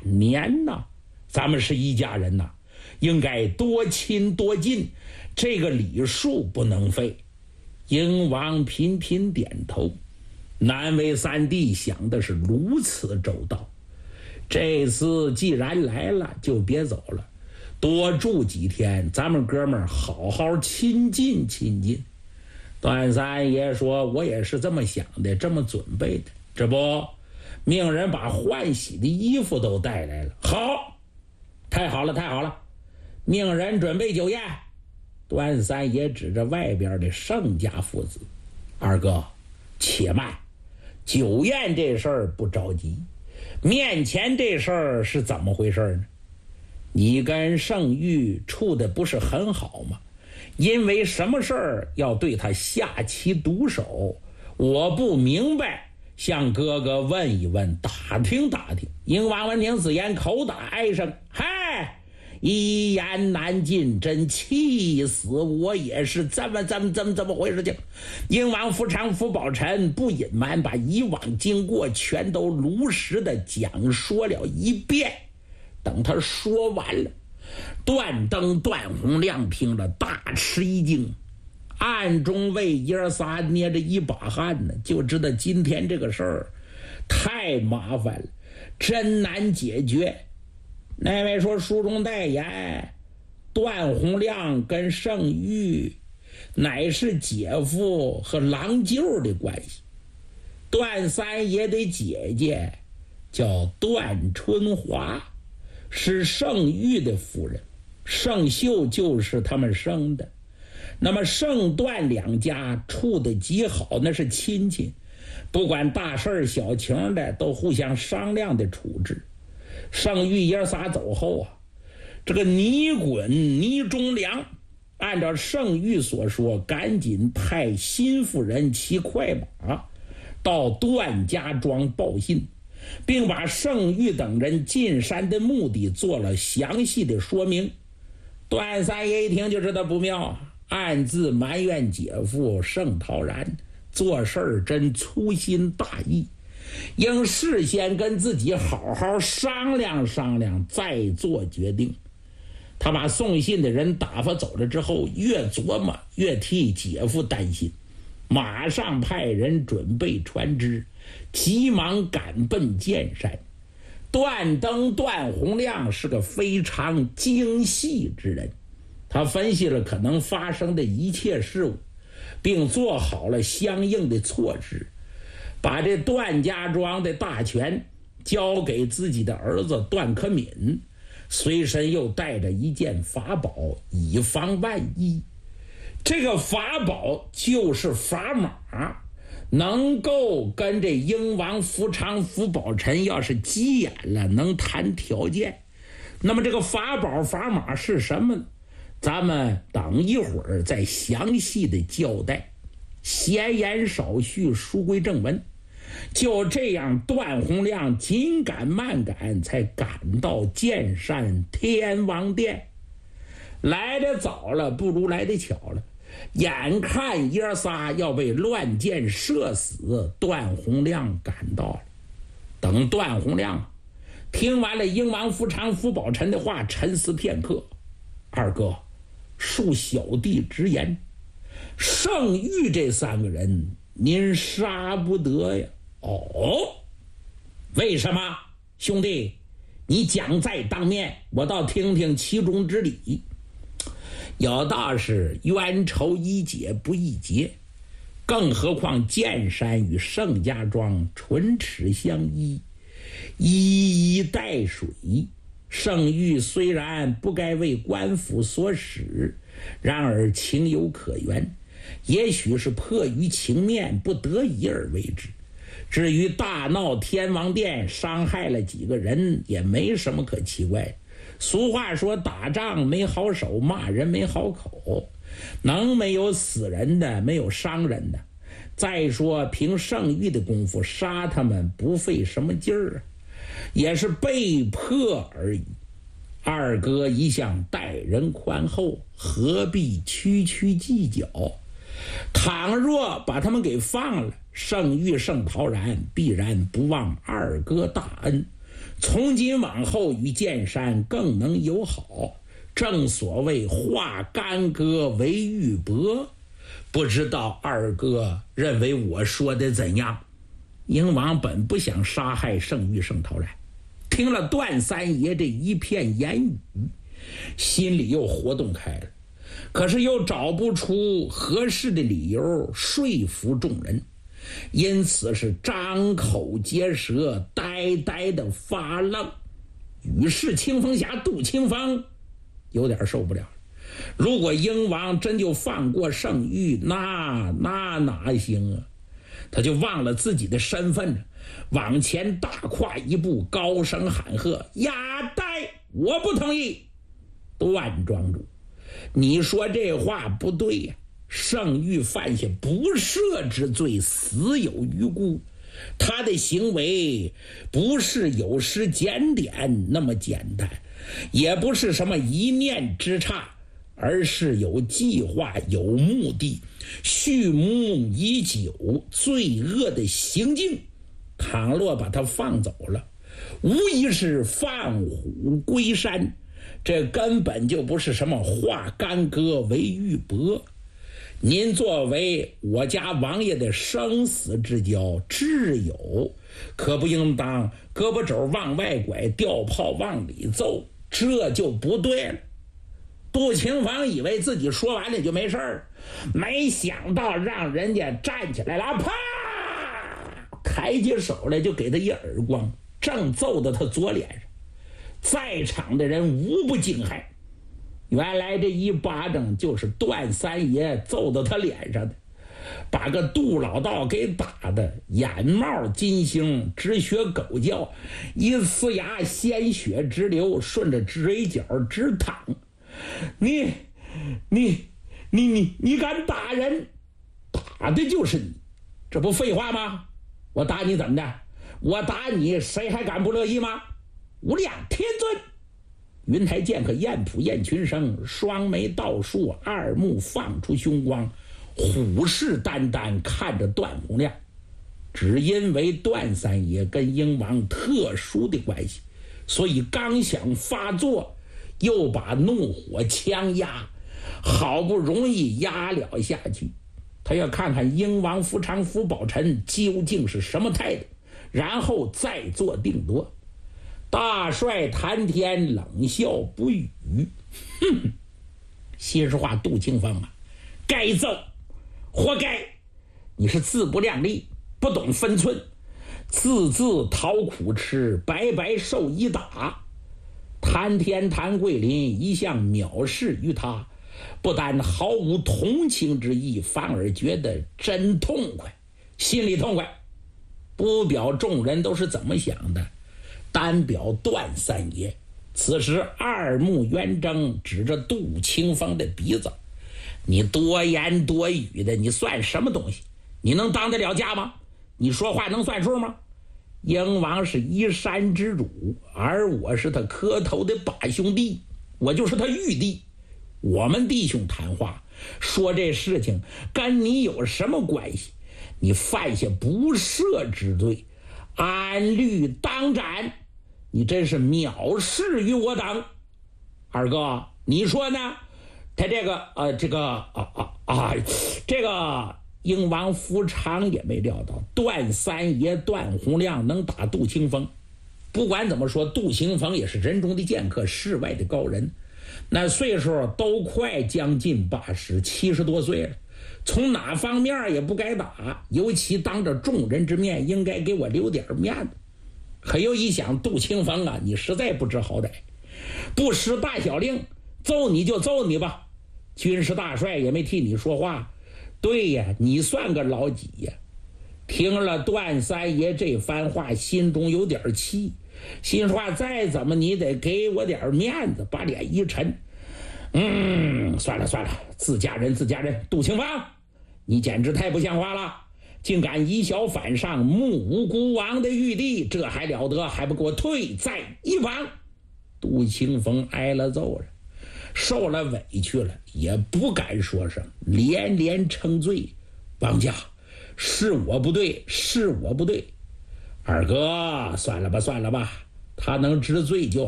年呐，咱们是一家人呐，应该多亲多近，这个礼数不能废。英王频频点头，南魏三弟想的是如此周到。这次既然来了，就别走了，多住几天，咱们哥们儿好好亲近亲近。段三爷说，我也是这么想的，这么准备的。这不，命人把换洗的衣服都带来了。好，太好了太好了，命人准备酒宴。段三爷指着外边的盛家父子，二哥且慢，酒宴这事儿不着急，面前这事儿是怎么回事呢？你跟盛玉处的不是很好吗？因为什么事儿要对他下其毒手？我不明白，向哥哥问一问，打听打听。英王闻听此言，口打哀声，嗨，一言难尽，真气死我也是！怎么回事情？英王夫长夫宝臣不隐瞒，把以往经过全都如实的讲说了一遍。等他说完了，段登、段洪亮听了大吃一惊，暗中为爷仨捏着一把汗呢，就知道今天这个事儿太麻烦了，真难解决。那位说书中代言，段洪亮跟盛玉乃是姐夫和郎舅的关系。段三爷的姐姐叫段春华，是盛玉的夫人，盛秀就是他们生的。那么盛段两家处得极好，那是亲戚，不管大事小情的都互相商量的处置。盛玉爷仨走后啊，这个倪衮、倪忠良按照盛玉所说，赶紧派新妇人骑快马到段家庄报信，并把盛玉等人进山的目的做了详细的说明。段三爷一听就知道不妙，暗自埋怨姐夫盛陶然做事儿真粗心大意，应事先跟自己好好商量商量再做决定。他把送信的人打发走了之后，越琢磨越替姐夫担心，马上派人准备船只，急忙赶奔剑山。段登、段洪亮是个非常精细之人，他分析了可能发生的一切事物，并做好了相应的措施，把这段家庄的大权交给自己的儿子段可敏，随身又带着一件法宝，以防万一。这个法宝就是砝码，能够跟这英王夫长夫宝臣要是急眼了，能谈条件。那么这个法宝砝码是什么呢？咱们等一会儿再详细的交代。闲言少叙，书归正文。就这样，段洪亮紧赶慢赶，才赶到剑山天王殿。来得早了，不如来得巧了。眼看爷仨要被乱箭射死，段洪亮赶到了。等段洪亮听完了英王夫长夫宝臣的话，沉思片刻，二哥，恕小弟直言，盛玉这三个人您杀不得呀。哦，为什么？兄弟，你讲在当面，我倒听听其中之理。有道是冤仇易解不易结，更何况剑山与盛家庄唇齿相依，一衣带水。盛玉虽然不该为官府所使，然而情有可原，也许是迫于情面不得已而为之。至于大闹天王殿，伤害了几个人，也没什么可奇怪的。俗话说，打仗没好手，骂人没好口，能没有死人的，没有伤人的。再说凭盛玉的功夫杀他们不费什么劲儿，也是被迫而已。二哥一向待人宽厚，何必区区计较？倘若把他们给放了，盛玉盛陶然必然不忘二哥大恩， 从今往后与剑山更能友好。正所谓化干戈为玉帛，不知道二哥认为我说的怎样？英王本不想杀害圣玉圣陶然，听了段三爷这一片言语，心里又活动开了，可是又找不出合适的理由说服众人，因此是张口结舌，呆呆的发愣。于是清风侠杜清风有点受不了了，如果英王真就放过圣玉，那哪行啊？他就忘了自己的身份了，往前大跨一步，高声喊喝：亚呆，我不同意！段庄主，你说这话不对呀，圣玉犯下不赦之罪，死有余辜，他的行为不是有失检点那么简单，也不是什么一念之差，而是有计划有目的，蓄谋已久，罪恶的行径。倘若把他放走了，无疑是放虎归山，这根本就不是什么化干戈为玉帛。您作为我家王爷的生死之交挚友，可不应当胳膊肘往外拐，吊炮往里揍，这就不对了。杜清风以为自己说完了就没事儿，没想到让人家站起来了，啪，抬起手来就给他一耳光，正揍到他左脸上。在场的人无不惊骇，原来这一巴掌就是段三爷揍到他脸上的，把个杜老道给打的眼冒金星，直学狗叫，一呲牙鲜血直流，顺着嘴角直淌。你敢打人？打的就是你，这不废话吗？我打你怎么的？我打你谁还敢不乐意吗？无量天尊！云台剑客燕普燕群生双眉倒竖，二目放出凶光，虎视眈眈看着段洪亮。只因为段三爷跟英王特殊的关系，所以刚想发作，又把怒火强压，好不容易压了下去。他要看看英王福昌福宝臣究竟是什么态度，然后再做定夺。大帅谭天冷笑不语，哼，心实话，杜清风啊，该揍，活该！你是自不量力，不懂分寸，自讨苦吃，白白受一打。谭天谭桂林一向藐视于他，不但毫无同情之意，反而觉得真痛快，心里痛快。不表众人都是怎么想的，单表段三爷。此时二目圆睁，指着杜清风的鼻子：你多言多语的，你算什么东西？你能当得了家吗？你说话能算数吗？英王是一山之主，而我是他磕头的把兄弟，我就是他玉帝。我们弟兄谈话，说这事情跟你有什么关系？你犯下不赦之罪，按律当斩。你真是藐视于我等。二哥，你说呢？他这个英王福昌也没料到段三爷段洪亮能打杜清风。不管怎么说，杜清风也是人中的剑客，世外的高人，那岁数都快将近80 70多岁了，从哪方面也不该打，尤其当着众人之面应该给我留点面子。可又一想，杜清风啊，你实在不知好歹，不识大小令，揍你就揍你吧，军师大帅也没替你说话。对呀，你算个老几呀？听了段三爷这番话，心中有点气，心说话再怎么你得给我点面子，把脸一沉。算了，自家人。杜清风，你简直太不像话了，竟敢以小反上，目无辜王的玉帝，这还了得？还不给我退在一旁！杜清风挨了揍了，受了委屈了，也不敢说声，连连称罪。王家，是我不对。二哥，算了吧， 他能知罪就